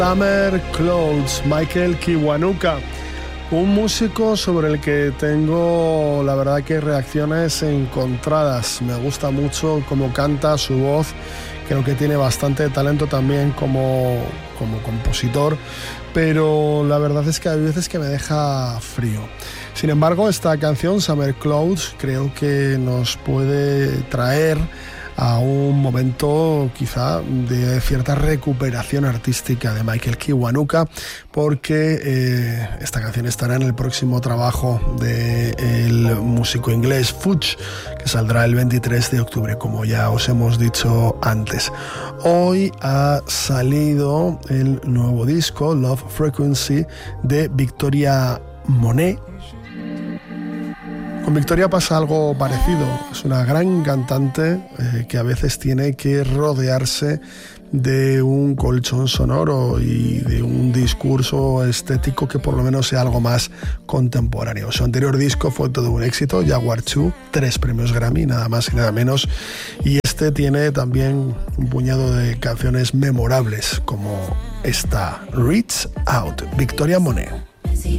Summer Clouds, Michael Kiwanuka, un músico sobre el que tengo, la verdad, que reacciones encontradas. Me gusta mucho cómo canta, su voz. Creo que tiene bastante talento también como compositor, pero la verdad es que hay veces que me deja frío. Sin embargo, esta canción, Summer Clouds, creo que nos puede traer a un momento quizá de cierta recuperación artística de Michael Kiwanuka, porque esta canción estará en el próximo trabajo del músico inglés Fudge, que saldrá el 23 de octubre, como ya os hemos dicho antes. Hoy ha salido el nuevo disco, Love Frequency, de Victoria Monet. Con Victoria pasa algo parecido. Es una gran cantante que a veces tiene que rodearse de un colchón sonoro y de un discurso estético que por lo menos sea algo más contemporáneo. Su anterior disco fue todo un éxito, Jaguar 2, 3 premios Grammy, nada más y nada menos. Y este tiene también un puñado de canciones memorables como esta, Reach Out, Victoria Monet.